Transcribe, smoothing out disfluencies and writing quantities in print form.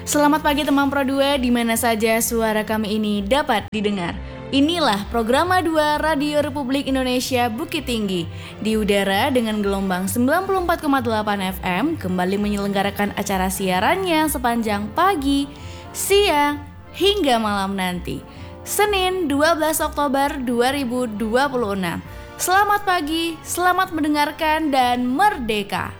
Selamat pagi teman Pro 2, di mana saja suara kami ini dapat didengar. Inilah program A2 Radio Republik Indonesia Bukit Tinggi. Di udara dengan gelombang 94,8 FM kembali menyelenggarakan acara siarannya sepanjang pagi, siang, hingga malam nanti. Senin 12 Oktober 2026. Selamat pagi, selamat mendengarkan dan merdeka.